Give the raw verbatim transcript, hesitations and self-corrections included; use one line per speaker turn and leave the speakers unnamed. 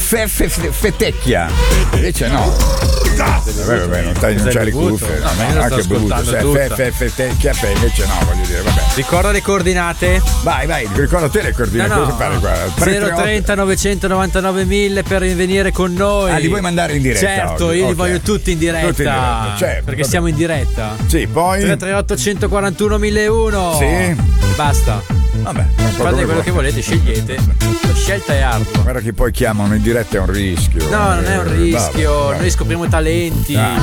fe, fe, fe, fetecchia. Invece no. Vabbè, vabbè, non, tai, non c'hai le cuffie.
No, ma io lo sto ascoltando
cioè,
tutta.
fe, fe, fetecchia, fe, invece no, voglio dire, vabbè.
Ricorda le coordinate?
Vai, vai, ricorda te le coordinate.
No, no.
Cosa fare qua?
zero trenta novecentonovantanove mille per venire con noi.
Ah, li vuoi mandare in diretta?
Certo,
oggi?
io
Okay.
li voglio tutti in diretta.
Tutti in diretta, certo.
Perché
vabbè.
siamo in diretta.
Sì, poi
tre tre otto uno quattro uno mille uno.
Sì.
E basta.
Vabbè,
fate quello che volete, scegliete. La scelta è ardua.
Guarda che poi chiamano in diretta è un rischio.
No, non è un rischio.
Vabbè, vabbè.
Noi scopriamo talenti.
Ah.